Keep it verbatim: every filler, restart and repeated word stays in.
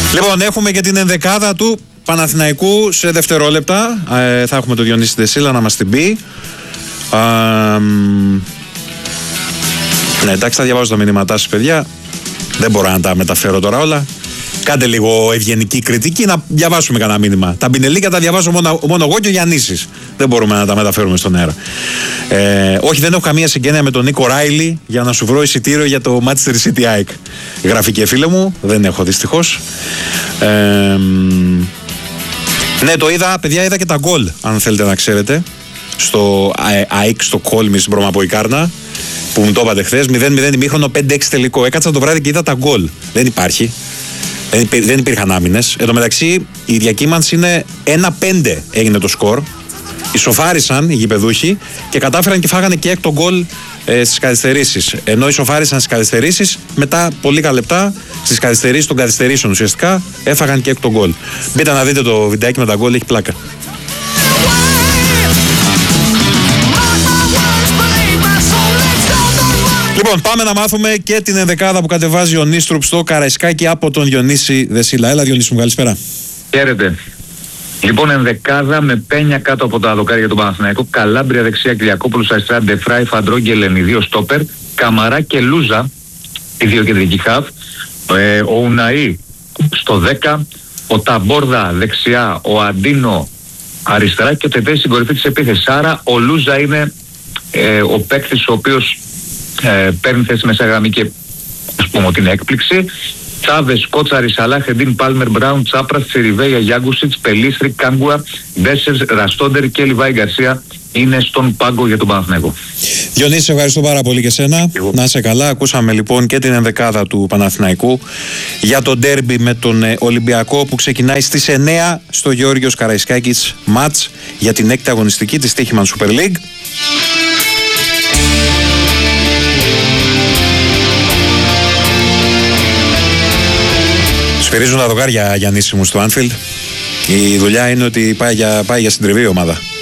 Λοιπόν, έχουμε και την ενδεκάδα του Παναθηναϊκού σε δευτερόλεπτα. Ε, θα έχουμε τον Διονύση Δεσίλα να μας την πει. Ε, ναι, εντάξει, θα διαβάζω τα μηνύματά σας, παιδιά. Δεν μπορώ να τα μεταφέρω τώρα όλα. Κάντε λίγο ευγενική κριτική να διαβάσουμε κανένα μήνυμα. Τα μπινελίκια τα διαβάζω μόνο, μόνο εγώ και ο Γιαννήσης. Δεν μπορούμε να τα μεταφέρουμε στον αέρα. Ε, όχι, δεν έχω καμία συγγένεια με τον Νίκο Ράιλι για να σου βρω εισιτήριο για το Manchester City ΑΕΚ. Γράφει και φίλε μου, δεν έχω δυστυχώς. Ε, ναι, το είδα, παιδιά, είδα και τα γκολ, αν θέλετε να ξέρετε. Στο ΑΕΚ, στο Κόλμη, στην Πρωμαποϊκάρνα, που μου το είπατε χθες. μηδέν μηδέν ημίχρονο, πέντε έξι τελικό. Έκατσα το βράδυ και είδα τα γκολ. Δεν υπάρχει. Δεν, υπή, δεν υπήρχαν άμυνες. Εν τω μεταξύ, η διακύμανση είναι ένα πέντε έγινε το σκορ. Ισοφάρισαν οι γηπεδούχοι και κατάφεραν και φάγανε και έκτο γκολ ε, στις καθυστερήσεις. Ενώ ισοφάρισαν στις καθυστερήσεις, μετά από λίγα λεπτά, στις καθυστερήσεις των καθυστερήσεων ουσιαστικά, έφαγαν και έκτο γκολ. Μπείτε να δείτε το βιντεάκι με τα γκολ, έχει πλάκα. Λοιπόν, πάμε να μάθουμε και την ενδεκάδα που κατεβάζει ο Νίστρουπ στο Καραϊσκάκι από τον Διονύση Δεσίλα. Έλα, Διονύση μου, καλησπέρα. Χαίρετε. Λοιπόν, ενδεκάδα με Πένια κάτω από τα δοκάρια για τον Παναθηναϊκό. Καλάμπρια δεξιά, Κυριακόπουλος αριστερά, Ντεφράι, Φαντρόγγελεν, οι δύο στόπερ. Καμαρά και Λούζα, οι δύο κεντρικοί χαφ. Ε, ο Ουναή στο δέκα. Ο Ταμπόρδα δεξιά, ο Αντίνο αριστερά και ο Τετέ στην κορυφή της επίθεσης. Άρα ο Λούζα είναι ε, ο παίκτης ο οποίος ε, παίρνει θέση μέσα γραμμή και ας πούμε ότι είναι έκπληξη. Τσάβες, Κότσαρη, Σαλάχ, Εντίν, Πάλμερ, Μπράουν, Τσάπρας, Τσιριβέια, Γιάγκουσιτς, Πελίστρη, Κάγκουα, Μπέσερς, Ραστόντερ και Λιβάη Γκαρσία είναι στον πάγκο για τον Παναθηναϊκό. Διονύση, ευχαριστώ πάρα πολύ και εσένα. Εγώ. Να είσαι καλά. Ακούσαμε λοιπόν και την ενδεκάδα του Παναθηναϊκού για το ντέρμπι με τον Ολυμπιακό που ξεκινάει στις εννιά στο Γεώργιος Καραϊσκάκης μάτς για την έκτη αγωνιστική της Τύχημαν Super League. Σφυρίζουν τα δοκάρια, Γιαννήση μου, στο Anfield. Η δουλειά είναι ότι πάει για, πάει για συντριβή η ομάδα.